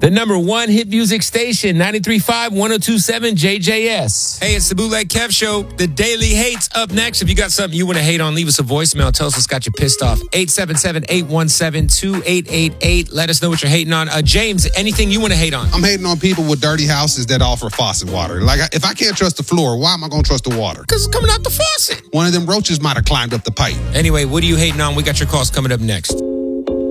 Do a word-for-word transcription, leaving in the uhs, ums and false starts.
The number one hit music station, ninety-three point five, one oh two point seven J J S. Hey, it's the Bootleg Kev Show. The Daily Hate's up next. If you got something you want to hate on, leave us a voicemail. Tell us what's got you pissed off. eight seven seven, eight one seven, two eight eight eight. Let us know what you're hating on. Uh, James, anything you want to hate on? I'm hating on people with dirty houses that offer faucet water. Like, if I can't trust the floor, why am I going to trust the water? Because it's coming out the faucet. One of them roaches might have climbed up the pipe. Anyway, what are you hating on? We got your calls coming up next.